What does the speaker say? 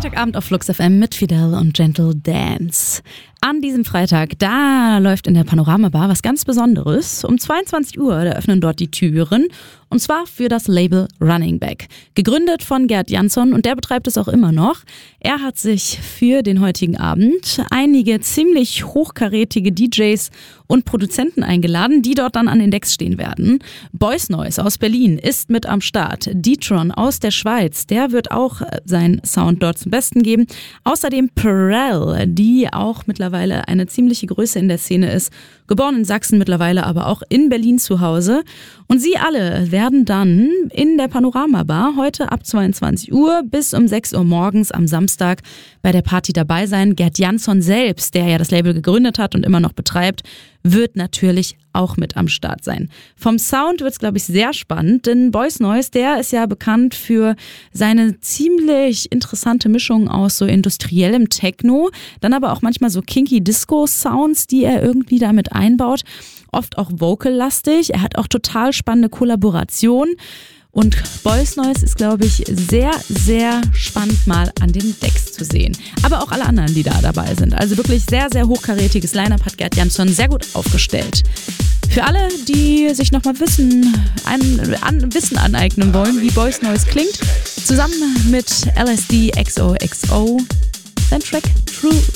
Freitagabend auf Flux FM mit Fidel und Gentle Dance. An diesem Freitag, da läuft in der Panorama Bar was ganz Besonderes. Um 22 Uhr, da öffnen dort die Türen. Und zwar für das Label Running Back. Gegründet von Gerd Jansson und der betreibt es auch immer noch. Er hat sich für den heutigen Abend einige ziemlich hochkarätige DJs und Produzenten eingeladen, die dort dann an den Decks stehen werden. Boys Noise aus Berlin ist mit am Start. D-Tron aus der Schweiz, der wird auch seinen Sound dort zum Besten geben. Außerdem Perel, die auch mittlerweile eine ziemliche Größe in der Szene ist. Geboren in Sachsen, mittlerweile aber auch in Berlin zu Hause. Und sie alle werden dann in der Panorama Bar heute ab 22 Uhr bis um 6 Uhr morgens am Samstag bei der Party dabei sein. Gerd Jansson selbst, der ja das Label gegründet hat und immer noch betreibt, wird natürlich auch mit am Start sein. Vom Sound wird's, glaube ich, sehr spannend, denn Boys Noise, der ist ja bekannt für seine ziemlich interessante Mischung aus so industriellem Techno, dann aber auch manchmal so kinky Disco-Sounds, die er irgendwie damit einbaut, oft auch vocal-lastig. Er hat auch total spannende Kollaborationen. Und Boys Noise ist, glaube ich, sehr, sehr spannend mal an den Decks zu sehen. Aber auch alle anderen, die da dabei sind. Also wirklich sehr, sehr hochkarätiges Line-Up hat Gerd Jansson sehr gut aufgestellt. Für alle, die sich nochmal Wissen aneignen wollen, wie Boys Noise klingt, zusammen mit LSD XOXO, sein Track True